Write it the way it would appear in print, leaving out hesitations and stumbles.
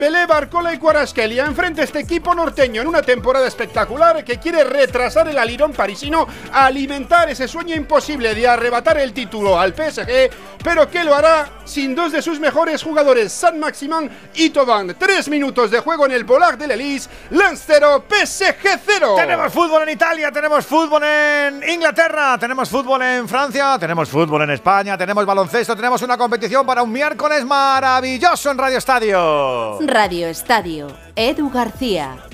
Pelé, Barcola y Kvaratskhelia enfrente a este equipo norteño en una temporada espectacular que quiere retrasar el alirón parisino, alimentar ese sueño imposible de arrebatar el título al PSG, pero que lo hará sin dos de sus mejores jugadores, Saint-Maximin y Thauvin. 3 minutos de juego en el Bollard de l'Elysée, Lens 0, PSG 0. Tenemos fútbol en Italia, tenemos fútbol en Inglaterra, tenemos fútbol en Francia, tenemos fútbol en España, tenemos baloncesto, tenemos una competición para un miércoles maravilloso en Radio Estadio. Radio Estadio, Edu García.